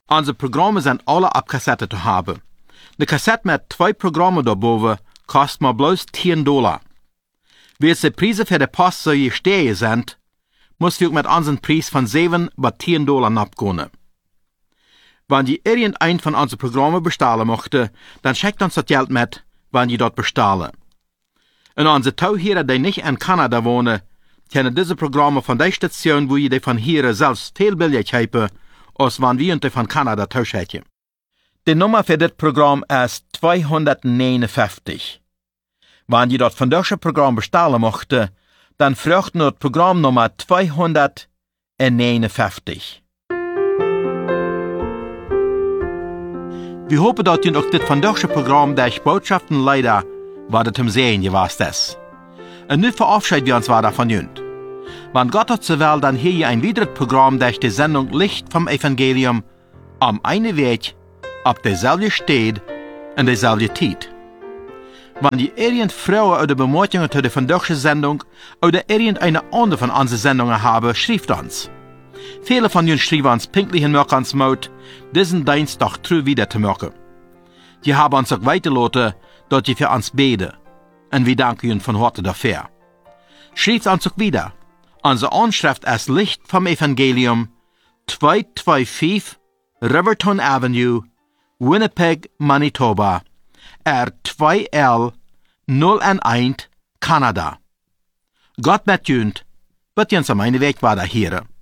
Unsere Programme sind alle ab Kassette zu haben. De Kassette mit 2 Programmen daarboven kost maar bloß $10. Wie de Preise für die Post so gestiegen sind, muss wir mit unseren Preis von $7 bis $10 abgehen. Wenn je irgendein von unseren Programmen bestellen möchte, dann schickt uns das Geld mit, wenn je dort bestellen. Und unsere Tauhierer, die nicht in Kanada wohnen, können diese Programme von der Station, wo je die von hier selbst viel billiger kaufen, als wenn wir die von Kanada tauschen. Die Nummer für das Programm ist 259. Wenn je dort von diesem Programm bestellen möchte, dann fragt nur das Programmnummer 259. Wir hoffen, dass ihr auch das von diesem Programm durch Botschaften leider war das zum Sehen gewesen ist. Und nun verabschieden wir uns weiter von Jünd. Wenn Gott hat so will, dann hier je ein weiteres Programm durch die Sendung Licht vom Evangelium am einen Weg, auf derselben Stelle und derselben Zeit. Wenn ihr irgend Frauen oder Bemerkungen zu der von dieser Sendung oder irgendeine andere von unseren Sendungen haben, schreibt uns. Viele von uns schreiben uns pünktlich in Mörkans Mut, diesen Dienst doch treu wieder zu machen. Die haben uns auch weitergelassen, dass ihr für uns beten. Und wir danken ihnen von Hause dafür. Schreibt uns auch wieder. Unsere Anschrift ist Licht vom Evangelium, 225 Riverton Avenue, Winnipeg, Manitoba, R2L 011, Kanada. Gott mit Jünd, wird uns am einen Weg weiter hören.